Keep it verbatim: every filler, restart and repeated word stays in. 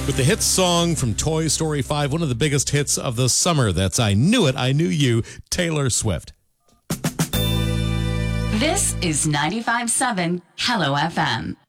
With the hit song from Toy Story five, one of the biggest hits of the summer. That's I Knew It, I Knew You, Taylor Swift. This is ninety-five point seven Hello F M.